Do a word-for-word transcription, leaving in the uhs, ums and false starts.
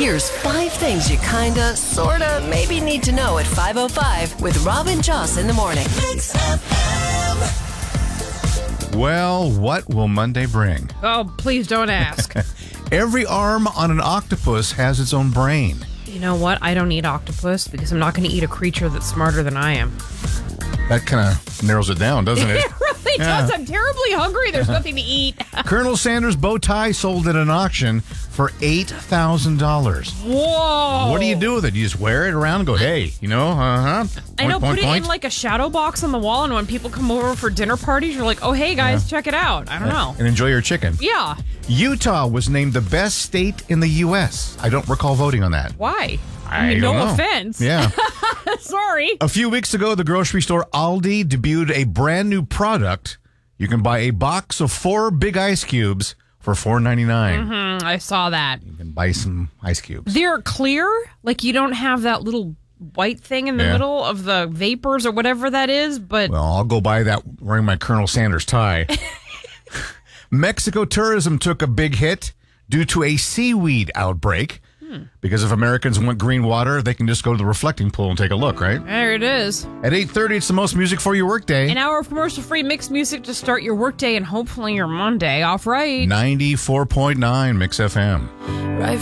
Here's five things you kinda, sorta, maybe need to know at five oh five with Rob and Joss in the morning. Mix F M. Well, what will Monday bring? Oh, please don't ask. Every arm on an octopus has its own brain. You know what? I don't eat octopus because I'm not going to eat a creature that's smarter than I am. That kind of narrows it down, doesn't it? It really Yeah. does. I'm terribly hungry. There's nothing to eat. Colonel Sanders' bow tie sold at an auction for eight thousand dollars. Whoa. What do you do with it? You just wear it around and go, hey, you know, uh-huh. I know, Point, put point, it in like a shadow box on the wall, and when people come over for dinner parties, you're like, oh, hey, guys, check it out. I don't know. And enjoy your chicken. Yeah. Utah was named the best state in the U S. I don't recall voting on that. Why? I mean, don't no know. offense. Yeah. Sorry. A few weeks ago, the grocery store Aldi debuted a brand new product. You can buy a box of four big ice cubes for four ninety-nine. Mm, I saw that. You can buy some ice cubes. They're clear. Like, you don't have that little white thing in the Yeah. middle of the vapors or whatever that is, but Well, I'll go buy that wearing my Colonel Sanders tie. Mexico tourism took a big hit due to a seaweed outbreak. Because if Americans want green water, they can just go to the reflecting pool and take a look, right? there it is. At eight thirty, it's the most music for your workday. An hour of commercial-free mixed music to start your workday and hopefully your Monday off right. ninety-four point nine Mix F M. Right